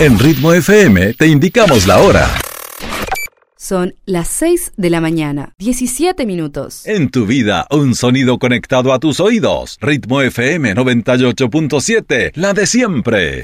En Ritmo FM te indicamos la hora. Son las 6 de la mañana, 17 minutos. En tu vida, un sonido conectado a tus oídos. Ritmo FM 98.7, la de siempre.